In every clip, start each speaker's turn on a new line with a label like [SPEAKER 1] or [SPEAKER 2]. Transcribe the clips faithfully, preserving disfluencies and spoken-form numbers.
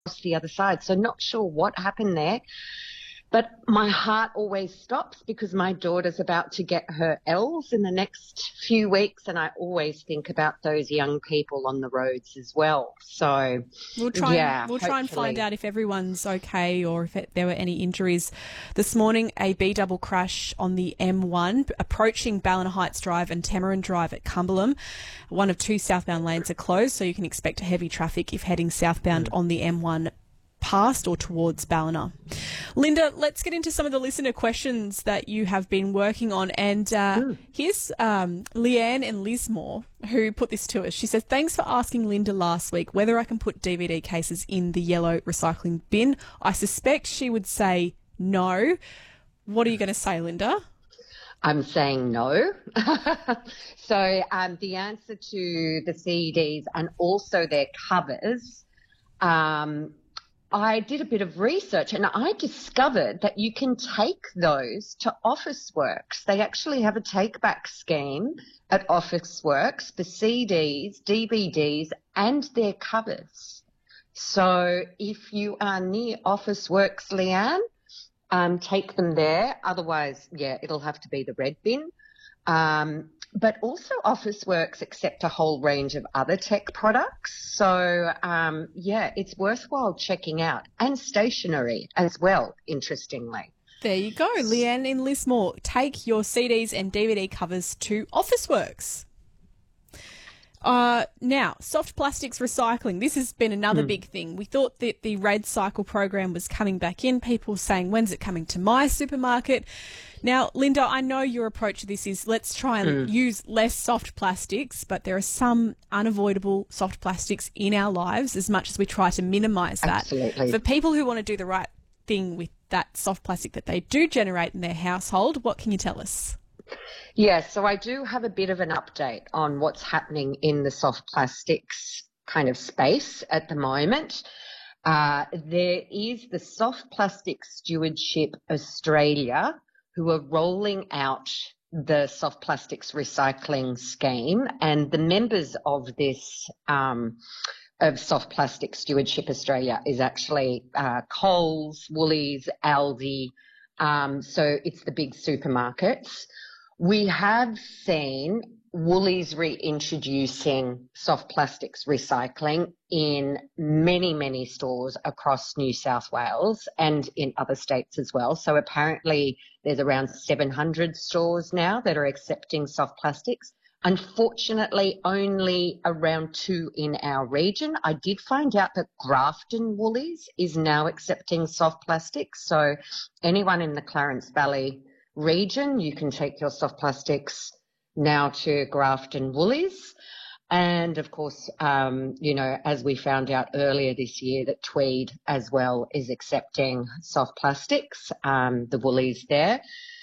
[SPEAKER 1] the other side. So not sure what happened there. But my heart always stops because my daughter's about to get her L's in the next few weeks, and I always think about those young people on the roads as well. So,
[SPEAKER 2] we'll try
[SPEAKER 1] yeah,
[SPEAKER 2] and, we'll try and find
[SPEAKER 1] hopefully.
[SPEAKER 2] out if everyone's okay or if it, there were any injuries. This morning, a B-double crash on the M one approaching Ballina Heights Drive and Tamarin Drive at Cumberland. One of two southbound lanes are closed, so you can expect heavy traffic if heading southbound mm. on the M one past or towards Ballina. Linda, let's get into some of the listener questions that you have been working on. And uh, mm. here's um, Leanne in Lismore who put this to us. She says, thanks for asking Linda last week whether I can put D V D cases in the yellow recycling bin. I suspect she would say no. What are you going to say, Linda?
[SPEAKER 1] I'm saying no. so um, the answer to the C Ds and also their covers, um, I did a bit of research and I discovered that you can take those to Officeworks. They actually have a take-back scheme at Officeworks for C Ds, D V Ds and their covers. So if you are near Officeworks, Leanne, um, take them there. Otherwise, yeah, it'll have to be the red bin. Um, but also Officeworks accept a whole range of other tech products. So, um, yeah, it's worthwhile checking out. And stationery as well, interestingly.
[SPEAKER 2] There you go. Leanne in Lismore. Take your C Ds and D V D covers to Officeworks. Uh, now, soft plastics recycling. This has been another mm. big thing. We thought that the Red Cycle program was coming back in. People saying, when's it coming to my supermarket? Now, Linda, I know your approach to this is let's try and mm. use less soft plastics, but there are some unavoidable soft plastics in our lives as much as we try to minimise that.
[SPEAKER 1] Absolutely.
[SPEAKER 2] For people who want to do the right thing with that soft plastic that they do generate in their household, what can you tell us?
[SPEAKER 1] Yes, so I do have a bit of an update on what's happening in the soft plastics kind of space at the moment. Uh, there is the Soft Plastic Stewardship Australia who are rolling out the soft plastics recycling scheme, and the members of this um, of Soft Plastic Stewardship Australia is actually uh, Coles, Woolies, Aldi, um, so it's the big supermarkets. We have seen Woolies reintroducing soft plastics recycling in many, many stores across New South Wales and in other states as well. So apparently there's around seven hundred stores now that are accepting soft plastics. Unfortunately, only around two in our region. I did find out that Grafton Woolies is now accepting soft plastics. So anyone in the Clarence Valley region, you can take your soft plastics now to Grafton Woolies. And of course, um, you know, as we found out earlier this year that Tweed as well is accepting soft plastics, um, the Woolies there.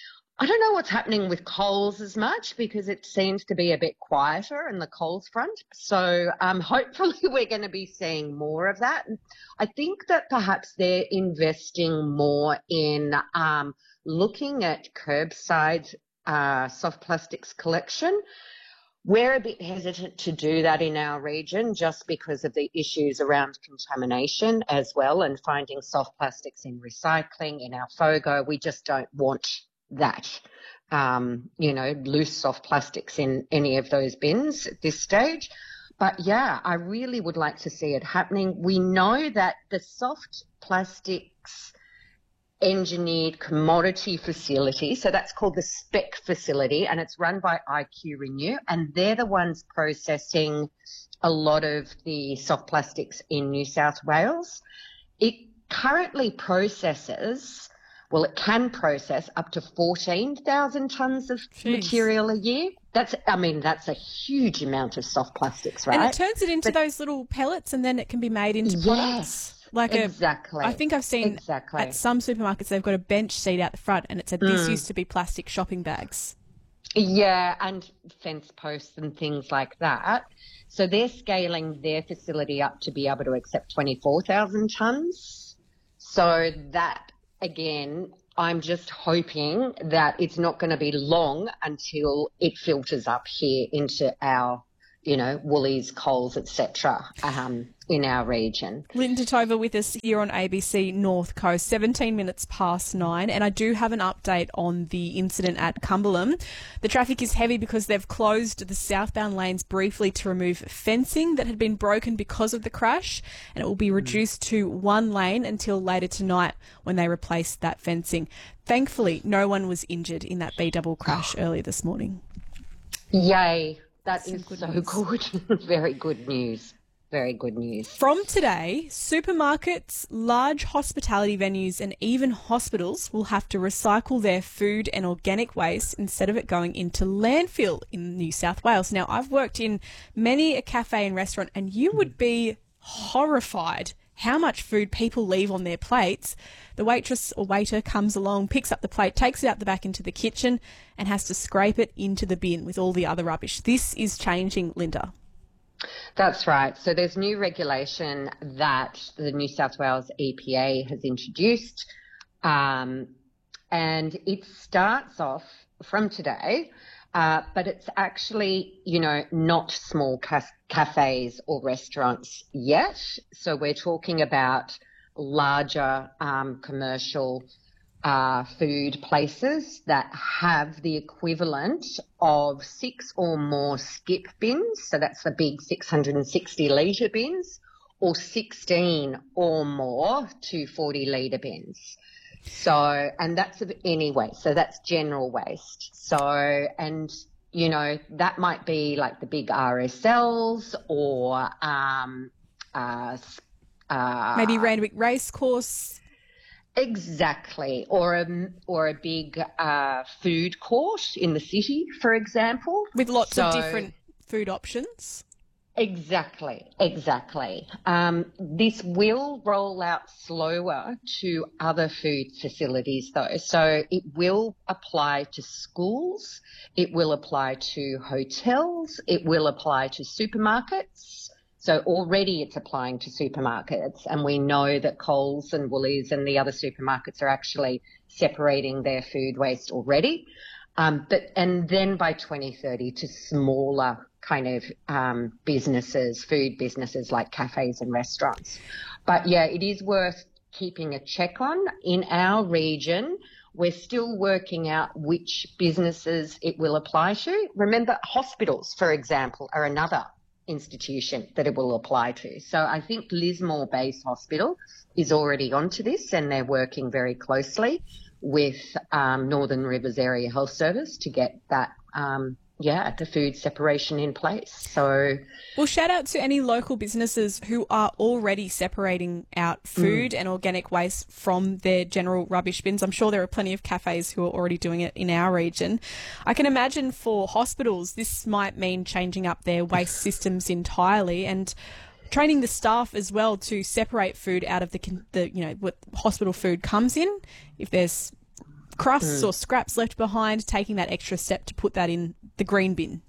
[SPEAKER 1] I don't know what's happening with Coles as much because it seems to be a bit quieter in the Coles front. So um, hopefully we're going to be seeing more of that. I think that perhaps they're investing more in um, looking at curbside uh, soft plastics collection. We're a bit hesitant to do that in our region just because of the issues around contamination as well and finding soft plastics in recycling in our FOGO. We just don't want that, um, you know, loose soft plastics in any of those bins at this stage. But, yeah, I really would like to see it happening. We know that the soft plastics engineered commodity facility, so that's called the SPEC facility, and it's run by I Q Renew, and they're the ones processing a lot of the soft plastics in New South Wales. It currently processes, well, it can process up to fourteen thousand tonnes of
[SPEAKER 2] Jeez.
[SPEAKER 1] material a year. That's, I mean, that's a huge amount of soft plastics, right?
[SPEAKER 2] And it turns it into but, those little pellets and then it can be made into
[SPEAKER 1] yes.
[SPEAKER 2] products. Like
[SPEAKER 1] exactly.
[SPEAKER 2] A, I think I've seen
[SPEAKER 1] exactly.
[SPEAKER 2] at some supermarkets they've got a bench seat out the front and it said this
[SPEAKER 1] mm.
[SPEAKER 2] used to be plastic shopping bags.
[SPEAKER 1] Yeah, and fence posts and things like that. So they're scaling their facility up to be able to accept twenty-four thousand tonnes. So that, again, I'm just hoping that it's not going to be long until it filters up here into our, you know, Woolies, Coles, et cetera. Um, in our region.
[SPEAKER 2] Linda Tova with us here on A B C North Coast, seventeen minutes past nine, and I do have an update on the incident at Cumberland. The traffic is heavy because they've closed the southbound lanes briefly to remove fencing that had been broken because of the crash, and it will be reduced to one lane until later tonight when they replace that fencing. Thankfully, no one was injured in that B-double crash oh. earlier this morning.
[SPEAKER 1] Yay. That
[SPEAKER 2] Some
[SPEAKER 1] is
[SPEAKER 2] good
[SPEAKER 1] so
[SPEAKER 2] news.
[SPEAKER 1] good. Very good news. Very good news.
[SPEAKER 2] From today, supermarkets, large hospitality venues and even hospitals will have to recycle their food and organic waste instead of it going into landfill in New South Wales. Now, I've worked in many a cafe and restaurant, and you would be horrified how much food people leave on their plates. The waitress or waiter comes along, picks up the plate, takes it out the back into the kitchen and has to scrape it into the bin with all the other rubbish. This is changing, Linda.
[SPEAKER 1] That's right. So there's new regulation that the New South Wales E P A has introduced, um, and it starts off from today, uh, but it's actually, you know, not small ca- cafes or restaurants yet. So we're talking about larger um, commercial Uh, food places that have the equivalent of six or more skip bins, so that's the big six hundred sixty litre bins, or sixteen or more two hundred forty litre bins. So, and that's of any waste, so that's general waste. So, and, you know, that might be like the big R S Ls or um, uh, uh,
[SPEAKER 2] maybe Randwick Racecourse.
[SPEAKER 1] Exactly, or a, or a big uh, food court in the city, for example.
[SPEAKER 2] With lots
[SPEAKER 1] so,
[SPEAKER 2] of different food options.
[SPEAKER 1] Exactly, exactly. Um, this will roll out slower to other food facilities though. So it will apply to schools, it will apply to hotels, it will apply to supermarkets. So already it's applying to supermarkets, and we know that Coles and Woolies and the other supermarkets are actually separating their food waste already. Um, but and then by twenty thirty to smaller kind of um, businesses, food businesses like cafes and restaurants. But yeah, it is worth keeping a check on. In our region, we're still working out which businesses it will apply to. Remember, hospitals, for example, are another institution that it will apply to. So I think Lismore Base Hospital is already onto this, and they're working very closely with um, Northern Rivers Area Health Service to get that, um, yeah, the food separation in place. So,
[SPEAKER 2] well, shout out to any local businesses who are already separating out food mm. and organic waste from their general rubbish bins. I'm sure there are plenty of cafes who are already doing it in our region. I can imagine for hospitals, this might mean changing up their waste systems entirely and training the staff as well to separate food out of the, the you know, what hospital food comes in. If there's crusts mm. or scraps left behind, taking that extra step to put that in the green bin.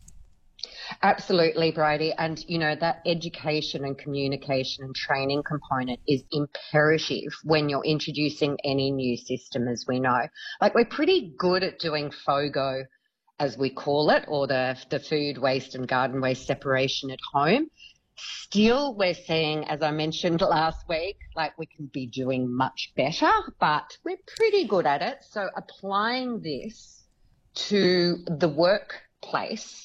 [SPEAKER 1] Absolutely, Bridie. And, you know, that education and communication and training component is imperative when you're introducing any new system, as we know. Like, we're pretty good at doing FOGO, as we call it, or the, the food waste and garden waste separation at home. Still, we're seeing, as I mentioned last week, like we can be doing much better, but we're pretty good at it. So applying this to the workplace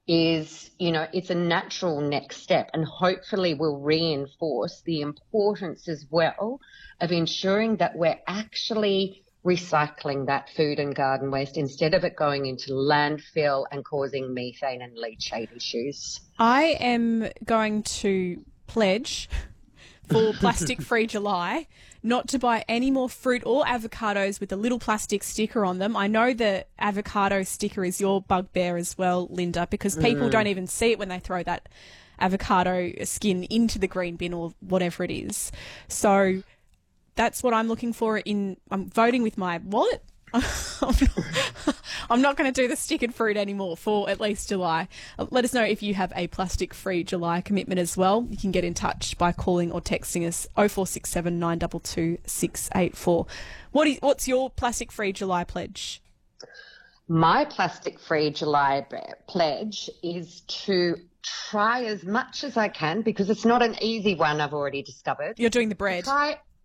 [SPEAKER 1] is, you know, it's a natural next step, and hopefully will reinforce the importance as well of ensuring that we're actually recycling that food and garden waste instead of it going into landfill and causing methane and leachate issues.
[SPEAKER 2] I am going to pledge for Plastic Free July not to buy any more fruit or avocados with a little plastic sticker on them. I know the avocado sticker is your bugbear as well, Linda, because people mm. don't even see it when they throw that avocado skin into the green bin or whatever it is. So that's what I'm looking for in, I'm voting with my wallet. I'm not, I'm not going to do the stickered fruit anymore for at least July. Let us know if you have a plastic-free July commitment as well. You can get in touch by calling or texting us oh four six seven, nine two two, six eight four. What is, what's your plastic-free July pledge?
[SPEAKER 1] My plastic-free July pledge is to try as much as I can, because it's not an easy one, I've already discovered.
[SPEAKER 2] You're doing the bread.
[SPEAKER 1] Try